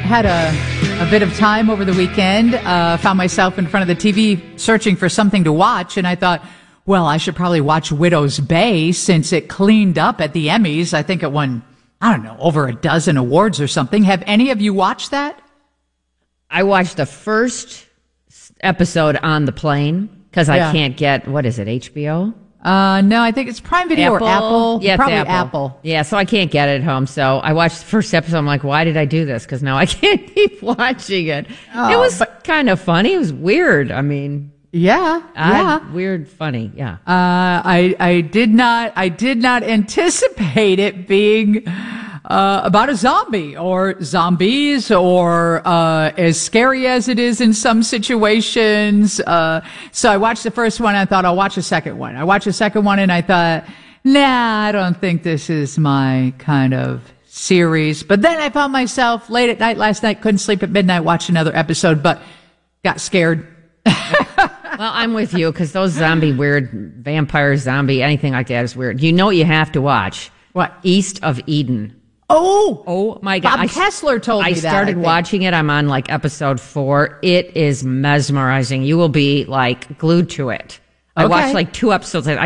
had a bit of time over the weekend, found myself in front of the TV searching for something to watch, and I thought, well, I should probably watch Widow's Bay since it cleaned up at the Emmys. I think it won, I don't know, over a dozen awards or something. Have any of you watched that? I watched the first episode on the plane because I can't get, what is it, HBO? No, I think it's Prime Video or Apple. Yeah, probably it's Apple. Yeah, so I can't get it at home. So I watched the first episode. I'm like, why did I do this? Because now I can't keep watching it. It was kind of funny. It was weird. I mean, weird, funny. Yeah. I did not anticipate it being about a zombie or zombies or as scary as it is in some situations. So I watched the first one. I thought I'll watch the second one. I watched the second one and I thought, nah, I don't think this is my kind of series. But then I found myself late at night last night, couldn't sleep at midnight, watched another episode, but got scared. Well, I'm with you because those weird vampire zombie, anything like that is weird. You know what you have to watch? What? East of Eden. Oh my God. Bob Kessler told me that. I started watching it. I'm on like episode 4. It is mesmerizing. You will be like glued to it. I watched like 2 episodes. I